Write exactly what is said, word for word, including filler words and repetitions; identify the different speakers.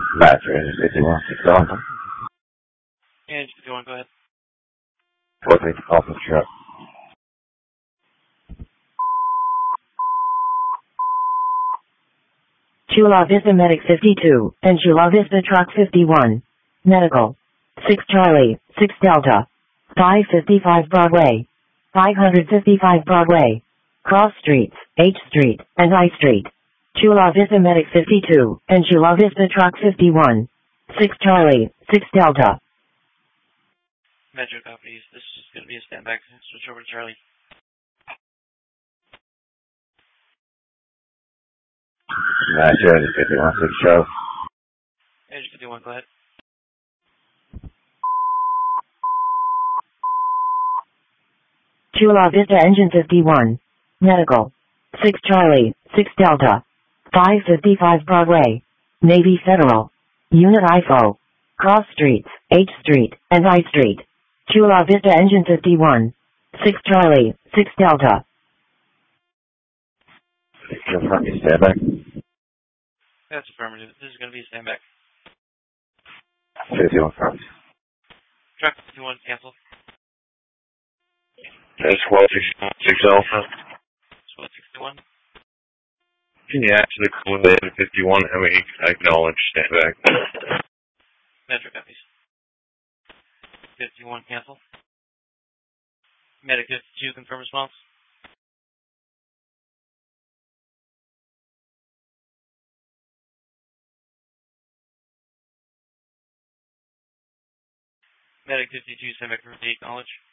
Speaker 1: Match Ranger fifty-one, six Delta.
Speaker 2: And fifty-one, go ahead.
Speaker 1: four three to call for the truck.
Speaker 3: Chula Vista Medic fifty-two, and Chula Vista Truck fifty-one. Medical. six Charlie, six Delta. five fifty-five Broadway. five fifty-five Broadway. Cross Streets, H Street, and I Street. Chula Vista Medic fifty-two, and Chula Vista Truck fifty-one. six Charlie, six Delta.
Speaker 2: Metro copies. This is going to be a standby. Switch over to Charlie.
Speaker 1: Match Ranger fifty-one, six Charlie.
Speaker 2: Edge fifty-one, go ahead.
Speaker 3: Chula Vista Engine fifty-one. Medical. six Charlie, six Delta. five fifty-five Broadway. Navy Federal. Unit I F O. Cross Streets, H Street, and I Street. Chula Vista Engine fifty-one. six Charlie, six Delta.
Speaker 1: Confirm you stand back.
Speaker 2: That's affirmative. This is going to be a standby.
Speaker 1: fifty-one first.
Speaker 2: Truck fifty-one, cancel.
Speaker 4: That's twelve six Alpha.
Speaker 2: twelve sixty-one.
Speaker 4: Can you actually call in fifty-one? I mean, acknowledge stand back.
Speaker 2: Metro copies. fifty-one, cancel. Medic fifty-two, confirm response. Medic fifty-two, stand back for acknowledge.